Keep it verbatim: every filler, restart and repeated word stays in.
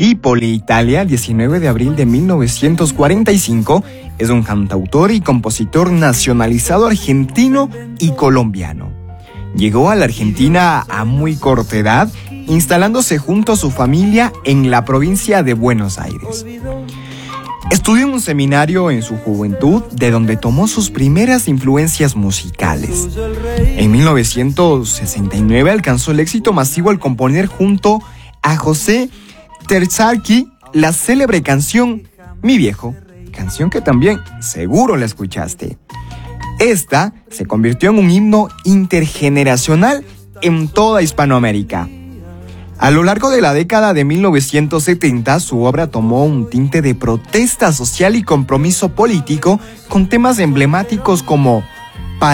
Gallipoli, Italia, el diecinueve de abril de mil novecientos cuarenta y cinco, es un cantautor y compositor nacionalizado argentino y colombiano. Llegó a la Argentina a muy corta edad, instalándose junto a su familia en la provincia de Buenos Aires. Estudió en un seminario en su juventud, de donde tomó sus primeras influencias musicales. En mil novecientos sesenta y nueve alcanzó el éxito masivo al componer junto a José Terzarki la célebre canción Mi Viejo, canción que también seguro la escuchaste. Esta se convirtió en un himno intergeneracional en toda Hispanoamérica. A lo largo de la década de mil novecientos setenta, su obra tomó un tinte de protesta social y compromiso político con temas emblemáticos como